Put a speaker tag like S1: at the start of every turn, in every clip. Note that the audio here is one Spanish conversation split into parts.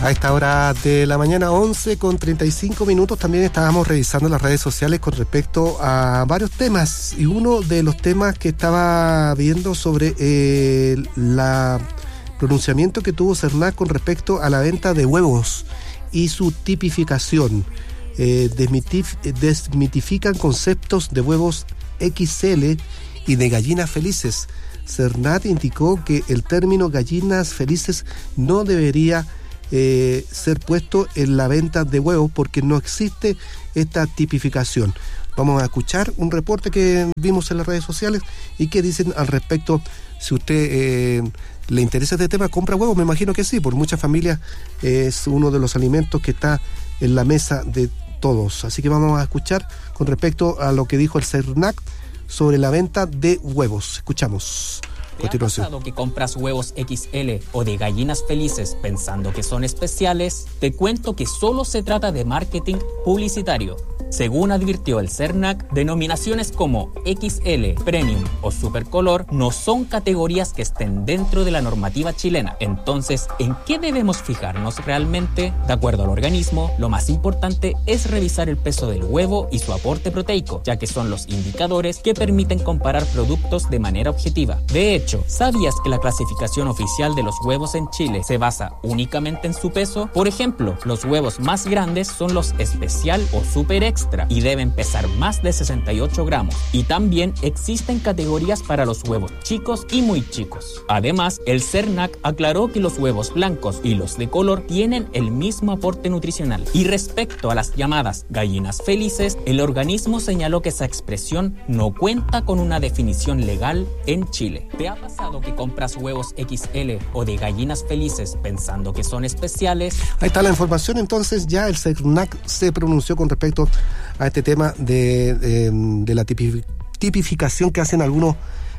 S1: A esta hora de la mañana, 11:35, también estábamos revisando las redes sociales con respecto a varios temas. Y uno de los temas que estaba viendo sobre el pronunciamiento que tuvo CERNAC con respecto a la venta de huevos y su tipificación. Desmitifican conceptos de huevos XL y de gallinas felices. CERNAC indicó que el término gallinas felices no debería ser puesto en la venta de huevos porque no existe esta tipificación. Vamos a escuchar un reporte que vimos en las redes sociales y que dicen al respecto. Si usted le interesa este tema, compra huevos, me imagino que sí, por muchas familias es uno de los alimentos que está en la mesa de todos. Así que vamos a escuchar con respecto a lo que dijo el CERNAC sobre la venta de huevos. Escuchamos.
S2: ¿Te ha pasado que compras huevos XL o de gallinas felices pensando que son especiales? Te cuento que solo se trata de marketing publicitario. Según advirtió el CERNAC, denominaciones como XL, Premium o Supercolor no son categorías que estén dentro de la normativa chilena. Entonces, ¿en qué debemos fijarnos realmente? De acuerdo al organismo, lo más importante es revisar el peso del huevo y su aporte proteico, ya que son los indicadores que permiten comparar productos de manera objetiva. De hecho, ¿sabías que la clasificación oficial de los huevos en Chile se basa únicamente en su peso? Por ejemplo, los huevos más grandes son los especial o super extra y deben pesar más de 68 gramos. Y también existen categorías para los huevos chicos y muy chicos. Además, el CERNAC aclaró que los huevos blancos y los de color tienen el mismo aporte nutricional. Y respecto a las llamadas gallinas felices, el organismo señaló que esa expresión no cuenta con una definición legal en Chile. ¿Te ha pasado que compras huevos XL o de gallinas felices pensando que son especiales?
S1: Ahí está la información. Entonces ya el CERNAC se pronunció con respecto a este tema de la tipificación que hacen algunas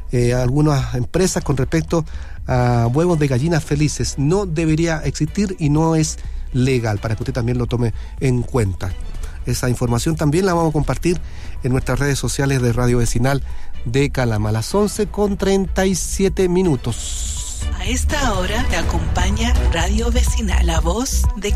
S1: empresas con respecto a huevos de gallinas felices. No debería existir y no es legal, para que usted también lo tome en cuenta. Esa información también la vamos a compartir en nuestras redes sociales de Radio Vecinal de Calama. A las 11:37.
S3: A esta hora te acompaña Radio Vecinal, la voz de